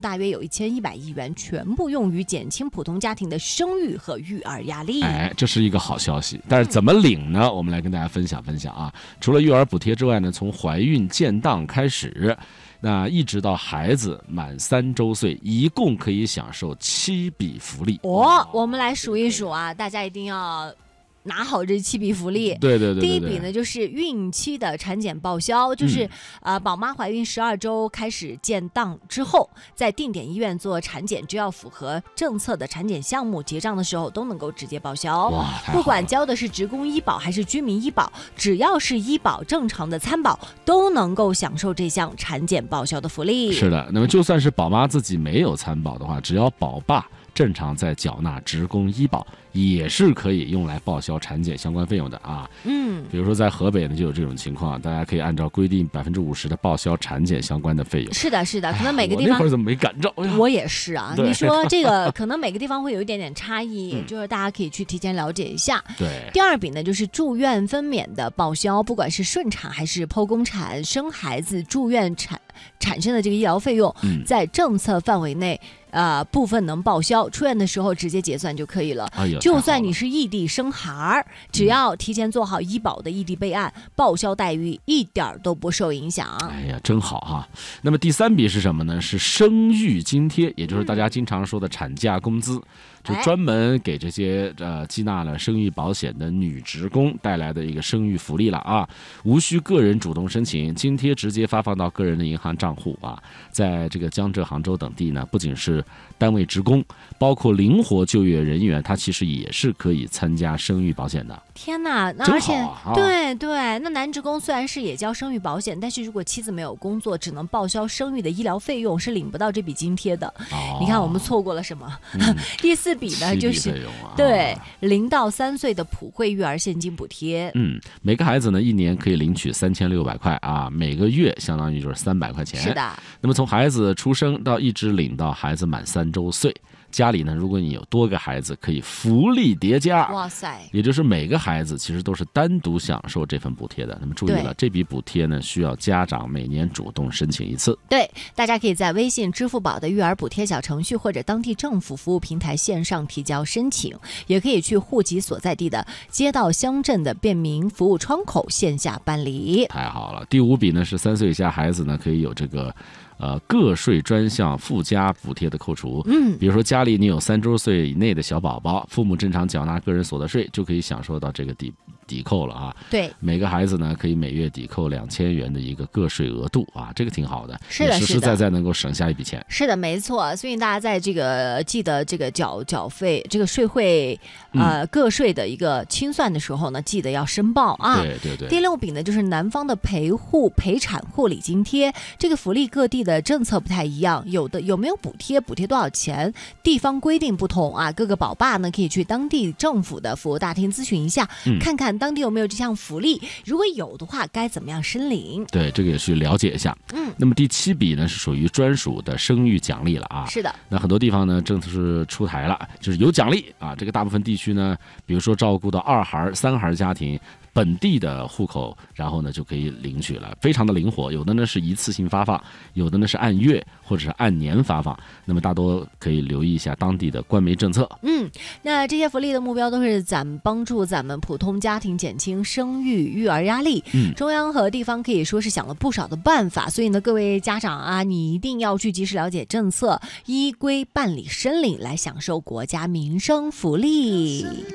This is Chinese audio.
大约有1100亿元，全部用于减轻普通家庭的生育和育儿压力。 这是一个好消息。但是怎么领呢？我们来跟大家分享分享啊。除了育儿补贴之外呢，从怀孕建档开始，那一直到孩子满3周岁，一共可以享受7笔福利。 我们来数一数啊，大家一定要拿好这7笔福利。 对。 第一笔呢，就是孕期的产检报销，就是宝妈怀孕12周开始建档之后，在定点医院做产检，只要符合政策的产检项目，结账的时候都能够直接报销。不管交的是职工医保还是居民医保，只要是医保正常的参保，都能够享受这项产检报销的福利。 是的，那么就算是宝妈自己没有参保的话，只要宝爸正常在缴纳职工医保，也是可以用来报销产检相关费用的啊。比如说在河北呢就有这种情况，大家可以按照规定50%的报销产检相关的费用。 是的，可能每个地方， 我那会儿怎么没赶着？ 我也是啊。你说这个可能每个地方会有一点点差异，就是大家可以去提前了解一下。 对。 第二笔呢，就是住院分娩的报销，不管是顺产还是剖宫产、生孩子住院产生的这个医疗费用，在政策范围内。部分能报销，出院的时候直接结算就可以了。就算你是异地生孩，只要提前做好医保的异地备案，报销待遇一点都不受影响。 真好哈。那么第3笔是什么呢？是生育津贴，也就是大家经常说的产假工资，就专门给这些寄纳了生育保险的女职工带来的一个生育福利了啊！无需个人主动申请，津贴直接发放到个人的银行账户啊。在这个江浙杭州等地呢，不仅是单位职工，包括灵活就业人员，他其实也是可以参加生育保险的。 天哪，那而且对，那男职工虽然是也交生育保险，但是如果妻子没有工作，只能报销生育的医疗费用，是领不到这笔津贴的。你看我们错过了什么？第4笔呢，就是对0到3岁的普惠育儿现金补贴。 每个孩子呢1年可以领取3600块啊，每个月相当于就是300块钱。 是的。 那么从孩子出生到一直领到孩子满3周岁，家里呢，如果你有多个孩子，可以福利叠加。 哇塞！ 也就是每个孩子其实都是单独享受这份补贴的。那么注意了，这笔补贴呢，需要家长每年主动申请1次。 对，大家可以在微信、支付宝的育儿补贴小程序或者当地政府服务平台线上提交申请，也可以去户籍所在地的街道乡镇的便民服务窗口线下办理。 太好了。第5笔呢是3岁以下孩子呢可以有这个个税专项附加补贴的扣除。比如说家里你有3周岁以内的小宝宝，父母正常缴纳个人所得税，就可以享受到这个抵扣了啊。 对， 每个孩子呢可以每月抵扣2000元的一个个税额度啊，这个挺好的， 是的， 实实在在能够省下一笔钱。 是的，没错。所以大家在这个记得这个缴费这个税会个税的一个清算的时候呢，记得要申报啊。 对。 第6笔呢，就是男方的陪产护理津贴，这个福利各地的政策不太一样，有没有补贴多少钱，地方规定不同啊。各个宝爸呢可以去当地政府的服务大厅咨询一下，看看当地有没有这项福利，如果有的话该怎么样申领。 对，这个也去了解一下。那么第7笔呢是属于专属的生育奖励了啊。 是的。 那很多地方呢政策是出台了，就是有奖励啊。这个大部分地区呢，比如说照顾到2孩、3孩家庭，本地的户口，然后呢就可以领取了，非常的灵活。有的呢是一次性发放，有的呢是按月或者是按年发放。那么大多可以留意一下当地的官媒政策。 那这些福利的目标都是帮助咱们普通家庭减轻生育育儿压力。中央和地方可以说是想了不少的办法，所以呢，各位家长啊，你一定要去及时了解政策，依规办理申领，来享受国家民生福利。